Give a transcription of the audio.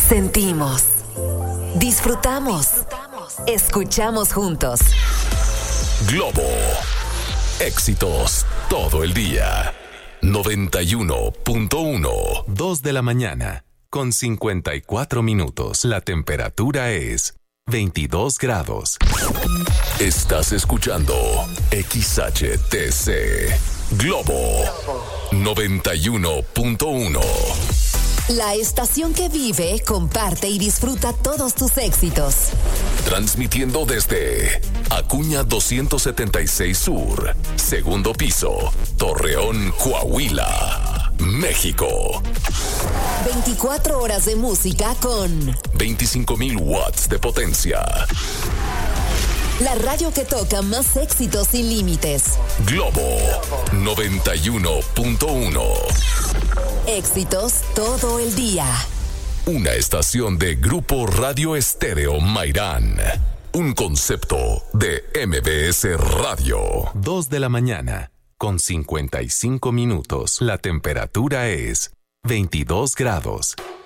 Sentimos, disfrutamos, escuchamos juntos. Globo. Éxitos todo el día. 91.1. 2 de la mañana, con 54 minutos. La temperatura es 22 grados. Estás escuchando XHTC. Globo 91.1. La estación que vive, comparte y disfruta todos tus éxitos. Transmitiendo desde Acuña 276 Sur, segundo piso, Torreón, Coahuila, México. 24 horas de música con 25,000 watts de potencia. la radio que toca más éxitos sin límites. Globo 91.1. Éxitos todo el día. Una estación de Grupo Radio Estéreo Mairán. Un concepto de MBS Radio. 2 de la mañana, con 55 minutos. La temperatura es 22 grados.